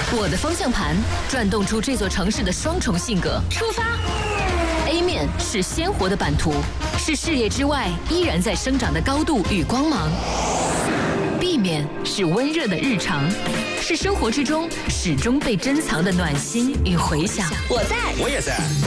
我的方向盘转动出这座城市的双重性格。出发 ！A 面是鲜活的版图，是视野之外依然在生长的高度与光芒。B 面是温热的日常，是生活之中始终被珍藏的暖心与回响。 我在， 我也在。